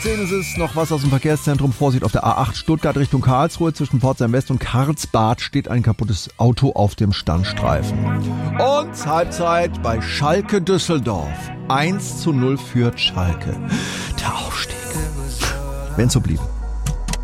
10 ist es, noch was aus dem Verkehrszentrum. Vorsicht auf der A8 Stuttgart Richtung Karlsruhe. Zwischen Pforzheim West und Karlsbad steht ein kaputtes Auto auf dem Standstreifen. Und Halbzeit bei Schalke Düsseldorf. 1:0 führt Schalke. Der Aufstieg. Wenn so bliebe.